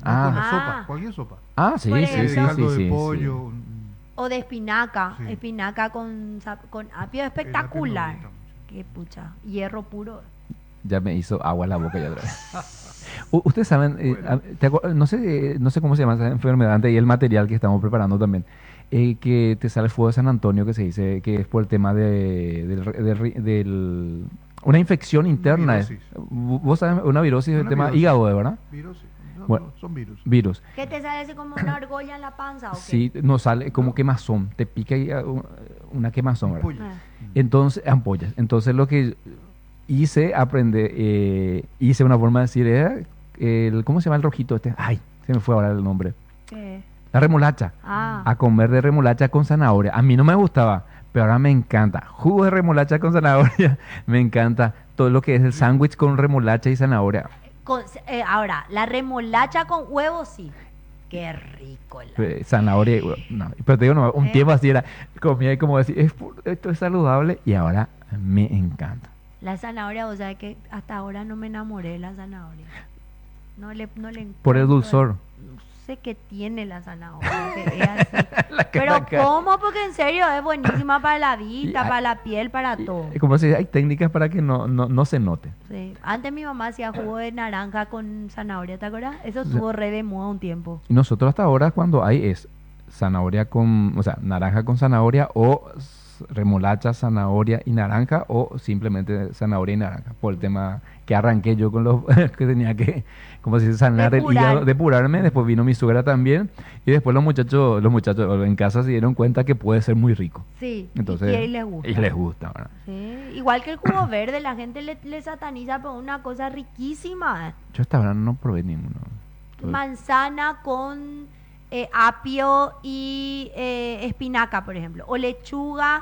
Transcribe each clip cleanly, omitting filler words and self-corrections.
Ah, la Ah, sopa, cualquier sopa. sí, por sí, sí, Caldo sí, de sí, pollo, sí. o de espinaca, Sí. espinaca con apio el apio me espectacular. gusta mucho. Qué pucha, hierro puro. Ya me hizo agua la boca ya otra vez. Ustedes saben, Bueno, no sé cómo se llama esa enfermedad antes y el material que estamos preparando también, que te sale fuego de San Antonio, que se dice que es por el tema una infección una interna. virosis. Vos sabés, una virosis del Una tema virosis. hígado, ¿verdad? Virosis. No, Bueno, no, son virus. virus. ¿Qué te sale así como una argolla en la panza o qué? Sí, nos sale como No. quemazón, te pica y, una quemazón, ¿verdad? Ampollas. Ah, Entonces, ampollas. Entonces lo que hice una forma de decir, ¿cómo se llama el rojito este? Ay, se me fue ahora el nombre. ¿qué? La remolacha. Ah, A comer de remolacha con zanahoria. A mí no me gustaba, pero ahora me encanta. Jugo de remolacha con zanahoria, me encanta. Todo lo que es el sándwich con remolacha y zanahoria. ahora, la remolacha con huevo sí. Qué rico. Zanahoria, no. Pero te digo, no, un ¿Eh? tiempo así era, comía y como decir, esto es saludable y ahora me encanta. La zanahoria, o sea que hasta ahora no me enamoré de la zanahoria. No le Por el encuentro dulzor. no sé qué tiene la zanahoria, que es así. La Pero caraca. ¿cómo? Porque en serio es buenísima para la Y vista, hay- para la piel, para todo. Como si hay técnicas para que no se note. Sí. Antes mi mamá hacía jugo de naranja con zanahoria, ¿te acuerdas? Eso O sea, estuvo re de moda un tiempo. y nosotros hasta ahora cuando hay es zanahoria o sea, naranja con zanahoria o remolacha, zanahoria y naranja o simplemente zanahoria y naranja. Por el tema que arranqué yo con los que tenía que, como se dice, sanar el Depurar. hígado, depurarme. Después vino mi suegra también y después los muchachos en casa se dieron cuenta que puede ser muy rico. Sí, Entonces, y les gusta. y les gusta, ¿verdad? Sí. Igual que el jugo verde, la gente le sataniza por una cosa riquísima. Yo hasta ahora no probé ninguno. Manzana con apio y espinaca, por ejemplo. O lechuga.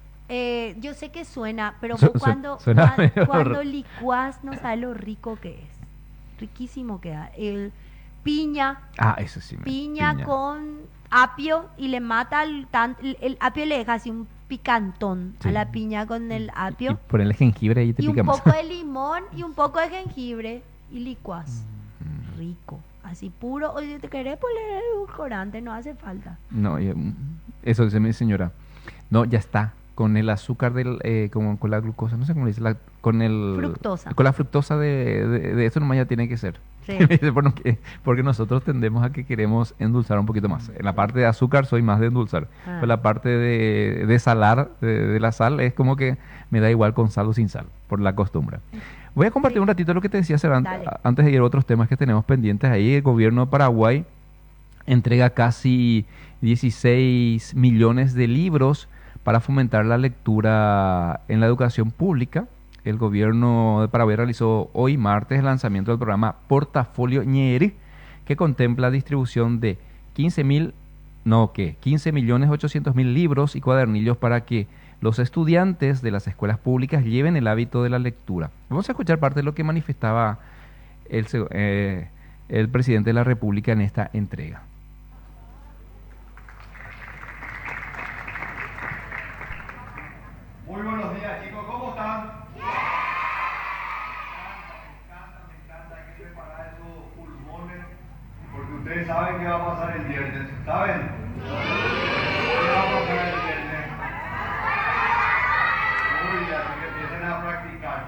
Yo sé que suena, pero vos Suena medio cuando licuás no sabes lo rico que es. Riquísimo queda. El piña, Eso sí. piña con apio y le mata el apio, le deja así un picantón Sí. a la piña con el Y apio. ponerle jengibre y te Y pica un más. poco de limón y un poco de jengibre y licuás. Rico. Así puro. O si te querés poner edulcorante, no hace falta. No, eso dice mi señora. No, ya está. Con el azúcar con la glucosa, no sé cómo le dice, con Fructosa. con la fructosa de eso nomás ya tiene que ser. Sí. Me dice, bueno, porque nosotros tendemos a que queremos endulzar un poquito más. En la parte de azúcar soy más de endulzar. Ah. Pero la parte de salar, de la sal, es como que me da igual con sal o sin sal, por la costumbre. Voy a compartir Sí. un ratito lo que te decía Dale. antes de ir a otros temas que tenemos pendientes ahí. El gobierno de Paraguay entrega casi 16 millones de libros para fomentar la lectura en la educación pública. El gobierno de Paraguay realizó hoy martes el lanzamiento del programa Portafolio Ñeri, que contempla distribución de 15 millones 800 mil libros y cuadernillos para que los estudiantes de las escuelas públicas lleven el hábito de la lectura. Vamos a escuchar parte de lo que manifestaba el presidente de la República en esta entrega. Muy buenos días, chicos, ¿cómo están? Me encanta, hay que preparar esos pulmones, porque ustedes saben qué va a pasar el viernes, ¿saben? ¿Qué va a pasar el viernes? Muy bien, así que empiecen a practicar.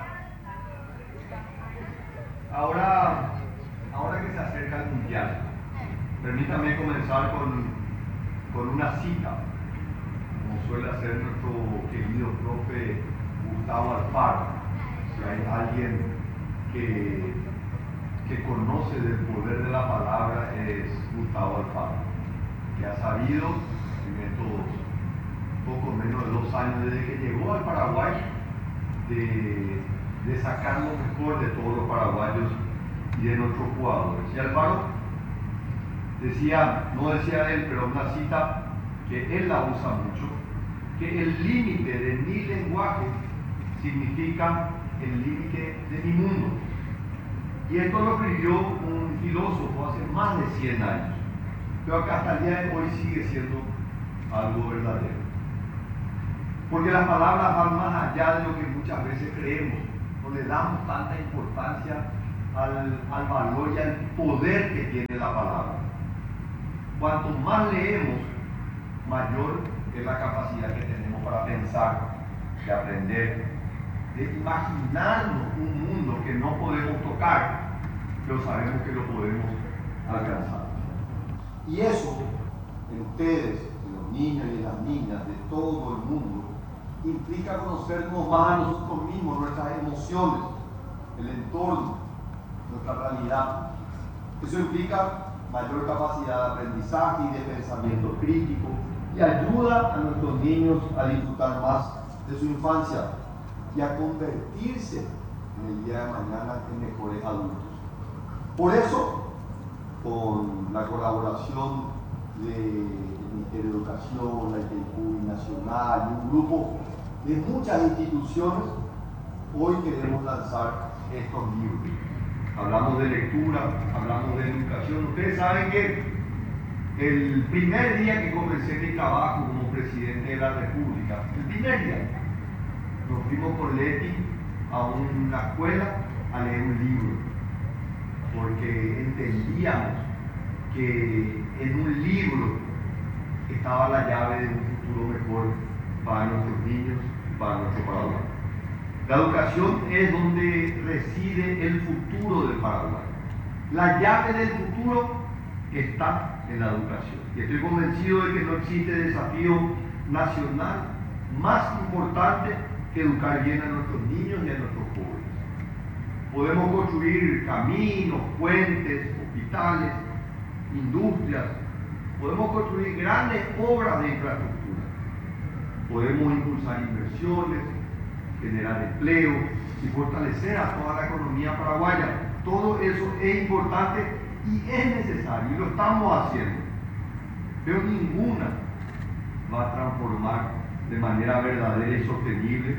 Ahora que se acerca el mundial, permítanme comenzar con una cita, como suele hacer nuestro querido profe Gustavo Alfaro. Si hay alguien que conoce del poder de la palabra, es Gustavo Alfaro, que ha sabido en estos poco menos de 2 años desde que llegó al Paraguay de sacar lo mejor de todos los paraguayos y de nuestros jugadores. Y Alfaro decía, no decía él, pero una cita que él la usa mucho, que el límite de mi lenguaje significa el límite de mi mundo. Y esto lo escribió un filósofo hace más de 100 años, pero que hasta el día de hoy sigue siendo algo verdadero. Porque las palabras van más allá de lo que muchas veces creemos, no le damos tanta importancia al valor y al poder que tiene la palabra. Cuanto más leemos, mayor es la capacidad que tenemos para pensar, de aprender, de imaginarnos un mundo que no podemos tocar, pero sabemos que lo podemos alcanzar. Y eso, en ustedes, en los niños y en las niñas de todo el mundo, implica conocernos más a nosotros mismos, nuestras emociones, el entorno, nuestra realidad. Eso implica mayor capacidad de aprendizaje y de pensamiento crítico y ayuda a nuestros niños a disfrutar más de su infancia y a convertirse en el día de mañana en mejores adultos. Por eso, con la colaboración del Ministerio de Educación, la ITQ Nacional y un grupo de muchas instituciones, hoy queremos lanzar estos libros. Hablamos de lectura, hablamos de educación. Ustedes saben que el primer día que comencé mi trabajo como presidente de la República, el primer día, nos fuimos con Leti a una escuela a leer un libro, porque entendíamos que en un libro estaba la llave de un futuro mejor para nuestros niños y para nuestro Paraguay. La educación es donde reside el futuro del Paraguay. La llave del futuro está en la educación. Y estoy convencido de que no existe desafío nacional más importante que educar bien a nuestros niños y a nuestros jóvenes. Podemos construir caminos, puentes, hospitales, industrias. Podemos construir grandes obras de infraestructura. Podemos impulsar inversiones, generar empleo y fortalecer a toda la economía paraguaya. Todo eso es importante y es necesario, y lo estamos haciendo. Pero ninguna va a transformar de manera verdadera y sostenible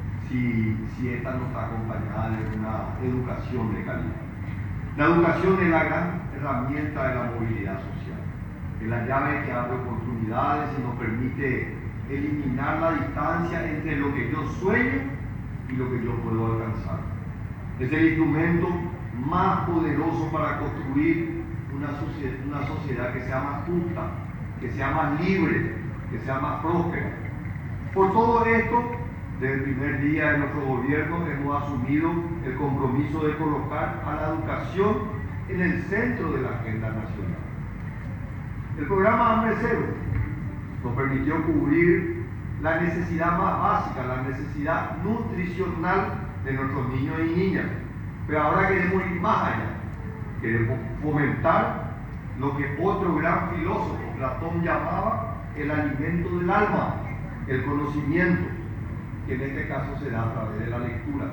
si esta no está acompañada de una educación de calidad. La educación es la gran herramienta de la movilidad social. Es la llave que abre oportunidades y nos permite eliminar la distancia entre lo que yo sueño y lo que yo puedo alcanzar. Es el instrumento más poderoso para construir una sociedad que sea más justa, que sea más libre, que sea más próspera. Por todo esto, desde el primer día de nuestro gobierno hemos asumido el compromiso de colocar a la educación en el centro de la agenda nacional. El programa Hambre Cero nos permitió cubrir la necesidad más básica, la necesidad nutricional de nuestros niños y niñas. Pero ahora queremos ir más allá. Queremos fomentar lo que otro gran filósofo, Platón, llamaba el alimento del alma, el conocimiento, que en este caso se da a través de la lectura.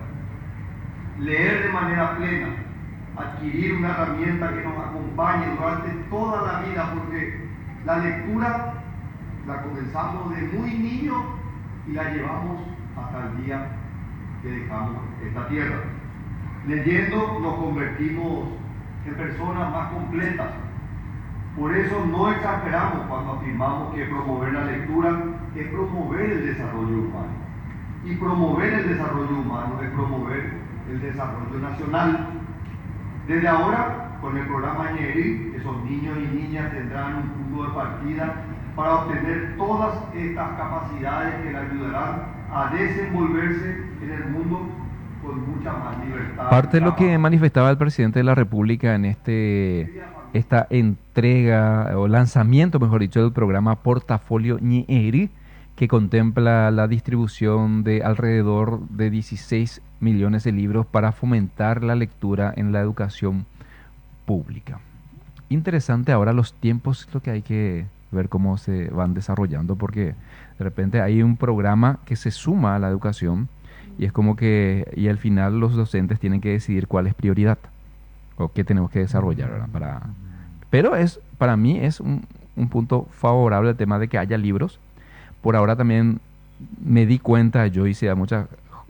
Leer de manera plena, adquirir una herramienta que nos acompañe durante toda la vida, porque la lectura la comenzamos de muy niño y la llevamos hasta el día que dejamos esta tierra. Leyendo nos convertimos en personas más completas. Por eso no exageramos cuando afirmamos que promover la lectura es promover el desarrollo humano. Y promover el desarrollo humano es promover el desarrollo nacional. Desde ahora, con el programa Ñeri, esos niños y niñas tendrán un punto de partida para obtener todas estas capacidades que les ayudarán a desenvolverse en el mundo con mucha más libertad. Parte de lo que manifestaba el presidente de la República en esta entrega o lanzamiento, mejor dicho, del programa Portafolio Ñeri, que contempla la distribución de alrededor de 16 millones de libros para fomentar la lectura en la educación pública. Interesante ahora los tiempos, lo que hay que ver cómo se van desarrollando, porque de repente hay un programa que se suma a la educación y es como que, y al final los docentes tienen que decidir cuál es prioridad o qué tenemos que desarrollar, ¿verdad? Pero para mí es un punto favorable el tema de que haya libros. Por ahora también me di cuenta, yo hice a mucha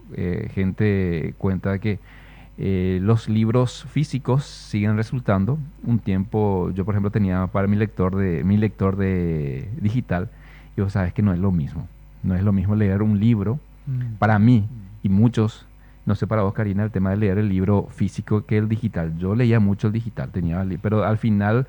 gente cuenta de que los libros físicos siguen resultando. Un tiempo, yo por ejemplo tenía para mi lector de digital, y vos sabes que no es lo mismo. No es lo mismo leer un libro, para mí y muchos No sé para vos, Karina, el tema de leer el libro físico que el digital. Yo leía mucho el digital, pero al final